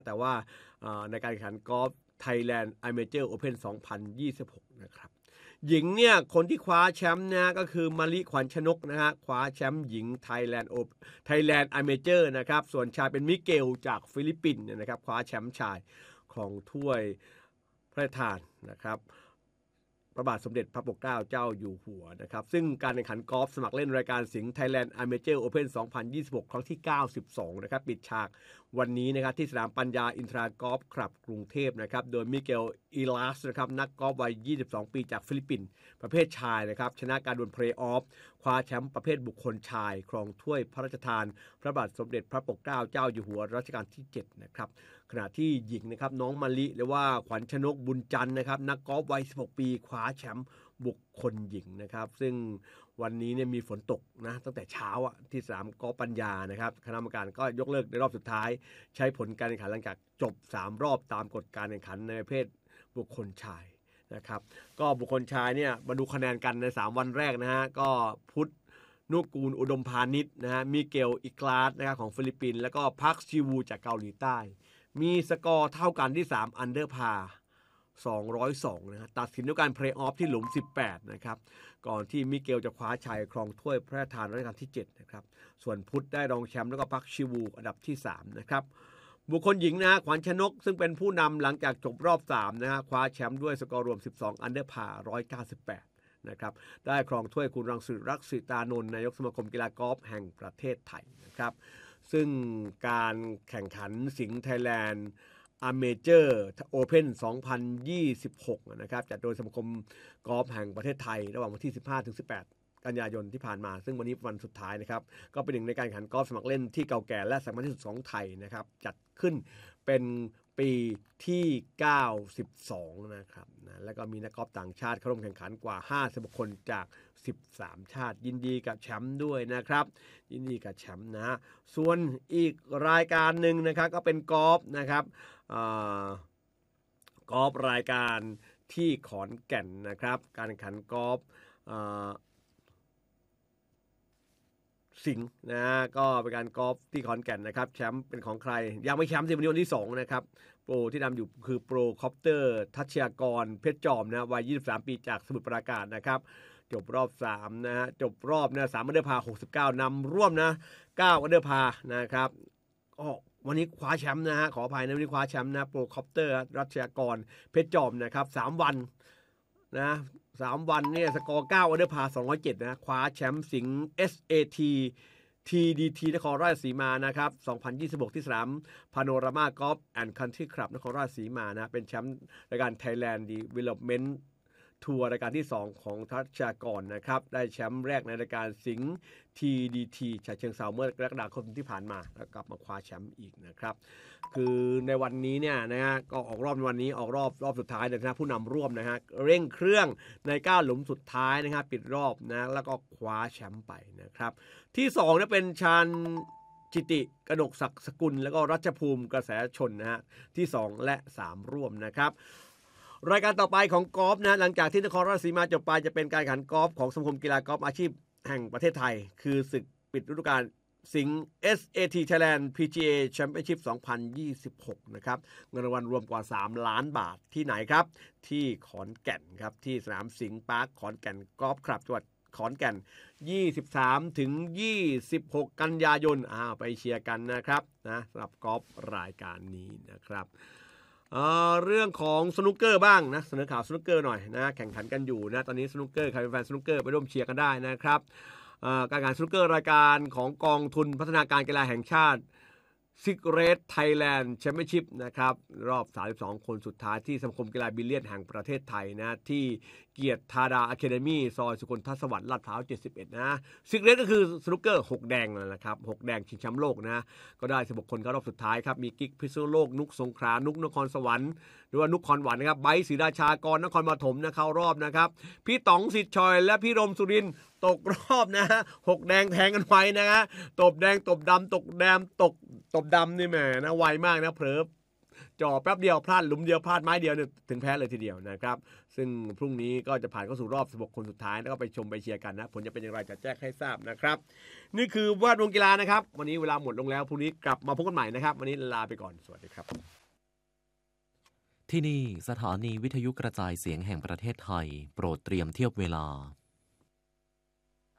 แต่ว่าในการแข่งขันกอล์ฟ Thailand Amateur Open 2026 นะครับหญิงเนี่ยคนที่คว้าแชมป์นะก็คือมะลิขวัญชนกนะฮะคว้าแชมป์หญิง Thailand Amateur นะครับส่วนชายเป็นมิเกลจากฟิลิปปินส์นะครับคว้าแชมป์ชายของถ้วยพระราชทานนะครับพระบาทสมเด็จพระปกเกล้าเจ้าอยู่หัวนะครับซึ่งการแข่งขันกอล์ฟสมัครเล่นรายการสิงห์ Thailand Amateur Open 2026 ครั้งที่ 92 นะครับปิดฉากวันนี้นะครับที่สนามปัญญาอินทรากอล์ฟคลับกรุงเทพนะครับโดยมิเกลอีลาสนะครับนักกอล์ฟวัย 22 ปีจากฟิลิปปินส์ประเภทชายนะครับชนะการดวลเพลย์ออฟคว้าแชมป์ประเภทบุคคลชายครองถ้วยพระราชทานพระบาทสมเด็จพระปกเกล้าเจ้าอยู่หัวรัชกาลที่ 7 นะครับขณะที่หญิงนะครับน้องมะลิหรือว่าขวัญชนกบุญจันทร์นะครับนักกอล์ฟวัย 16 ปีคว้าแชมป์บุคคลหญิงนะครับซึ่งวันนี้เนี่ยมีฝนตกนะตั้งแต่เช้าที่สนามกอล์ฟปัญญานะครับคณะกรรมการก็ยกเลิกในรอบสุดท้ายใช้ผลการแข่งขันหลังจากจบ3รอบตามกฎการแข่งขันในประเภทบุคคลชายนะครับก็บุคคลชายเนี่ยมาดูคะแนนกันใน3วันแรกนะฮะก็พุทธนุกูลอุดมพาณิชย์นะฮะมิเกลอิกลาสนะครับของฟิลิปปินส์แล้วก็พักชิวูจากเกาหลีใต้มีสกอร์เท่ากันที่3อันเดอร์พา202นะตัดสินด้วยการเพลย์ออฟที่หลุม18นะครับก่อนที่มิเกลจะคว้าชัยครองถ้วยพระราชทานรัชกาลที่7นะครับส่วนพุทธได้รองแชมป์แล้วก็พักชิวูอันดับที่3นะครับบุคคลหญิงนะขวัญชนกซึ่งเป็นผู้นำหลังจากจบรอบ3นะฮะคว้าแชมป์ด้วยสกอร์รวม12อันเดอร์พา198นะครับได้ครองถ้วยคุณรังสิรักษิตานนท์นายกสมาคมกีฬากอล์ฟแห่งประเทศไทยนะครับซึ่งการแข่งขันสิงห์ไทยแลนด์Amateur Open 2026 นะครับจัดโดยสมาคมกอล์ฟแห่งประเทศไทยระหว่างวันที่ 15-18 กันยายนที่ผ่านมาซึ่งวันนี้วันสุดท้ายนะครับก็เป็นหนึ่งในการแข่งขันกอล์ฟสมัครเล่นที่เก่าแก่และสำคัญที่สุดของไทยนะครับจัดขึ้นเป็นปีที่ 92 นะครับแล้วก็มีนักกอล์ฟต่างชาติเข้าร่วมแข่งขันกว่า 50 คนจาก 13 ชาติยินดีกับแชมป์ด้วยนะครับยินดีกับแชมป์นะส่วนอีกรายการหนึ่งนะครับก็เป็นกอล์ฟนะครับกอล์ฟรายการที่ขอนแก่นนะครับการแข่งขันกอล์ฟสิงห์นะก็เป็นการกอล์ฟที่ขอนแก่นนะครับแชมป์เป็นของใครยังไม่แชมป์วันที่2นะครับโปรที่นำอยู่คือโปรคอปเตอร์ทัชยากรเพชรจอมนะวัย 23 ปีจากสมุทรปราการนะครับจบรอบ3นะฮะจบรอบนะ3อันเดอร์พา69นำร่วมนะ9อันเดอร์พานะครับวันนี้คว้าแชมป์นะฮะขออภัยนะวันนี้คว้าแชมป์นะโปรคอปเตอร์รัชยากรเพชรจอมนะครับ3วันนะ3วันเนี่ยสกอร์9อันเดอร์พา207นะคว้าแชมป์สิงห์ SAT TDT นครราชสีมานะครับ2026ที่สนามพาโนรามากอล์ฟแอนด์คันทรีคลับนครราชสีมานะเป็นแชมป์รายการ Thailand Development ทัวร์รายการที่2ของทัชากรนะครับได้แชมป์แรกในรายการสิงห์ TDT ฉะเชิงเทราเมื่อกรกฎาคมที่ผ่านมาแล้วกลับมาคว้าแชมป์อีกนะครับคือในวันนี้เนี่ยนะฮะก็ออกรอบในวันนี้ออกรอบสุดท้ายนะผู้นำร่วมนะฮะเร่งเครื่องใน9หลุมสุดท้ายนะครับปิดรอบนะแล้วก็คว้าแชมป์ไปนะครับที่2นะเป็นชาญจิติกนกศักดิ์สกุลแล้วก็รัชภูมิกระแสชนนะฮะที่2และ3ร่วมนะครับรายการต่อไปของกอล์ฟนะหลังจากที่นครราชสีมาจบไปจะเป็นการแข่งขันกอล์ฟของสมาคมกีฬากอล์ฟอาชีพแห่งประเทศไทยคือศึกปิดฤดูกาลสิงห์ SAT Thailand PGA Championship 2026 นะครับเงินรางวัลรวมกว่า3ล้านบาทที่ไหนครับที่ขอนแก่นครับที่สนามสิงห์ปาร์คขอนแก่นกอล์ฟคลับจังหวัดขอนแก่น23-26 กันยายนไปเชียร์กันนะครับนะสำหรับกอล์ฟรายการนี้นะครับเรื่องของสนุกเกอร์บ้างนะเสนอข่าวสนุกเกอร์หน่อยนะแข่งขันกันอยู่นะตอนนี้สนุกเกอร์ใครเป็นแฟนสนุกเกอร์ไปร่วมเชียร์กันได้นะครับการแข่งขันสนุกเกอร์รายการของกองทุนพัฒนาการกีฬาแห่งชาติSecret Thailand Championship นะครับรอบ32คนสุดท้ายที่สมาคมกีฬาบิลเลียนแห่งประเทศไทยนะที่เกียรติธาดาอะคาเดมี่ซอยสุคนทสวัสดิ์ลาดพร้าว71นะSecretก็คือสนุกเกอร์6แดงนั่นแหละครับ6แดงชิงแชมป์โลกนะก็ได้16คนเข้ารอบสุดท้ายครับมีกิ๊กพิษณุโลกนุกสงขลานุกนครสวรรค์หรือว่านุกคอนหวันนะครับไบร์ทศรีราชากรนครปฐมนะเข้ารอบนะครับพี่ต๋องสิทธิ์ชอยและพี่รมสุรินทร์ตกรอบนะฮะ6แดงแทงกันไว้นะฮะตบแดงตบดำตกแดงตบดำนี่แหมนะไวมากนะเผลอจ่อแป๊บเดียวพลาดหลุมเดียวพลาดไม้เดียวเนี่ยถึงแพ้เลยทีเดียวนะครับซึ่งพรุ่งนี้ก็จะผ่านเข้าสู่รอบ16คนสุดท้ายแล้วก็ไปชมไปเชียร์กันนะผลจะเป็นอย่างไรจะแจ้งให้ทราบนะครับนี่คือวาดวงกีฬานะครับวันนี้เวลาหมดลงแล้วพรุ่งนี้กลับมาพบกันใหม่นะครับวันนี้ลาไปก่อนสวัสดีครับที่นี่สถานีวิทยุกระจายเสียงแห่งประเทศไทยโปรดเตรียมเทียบเวลา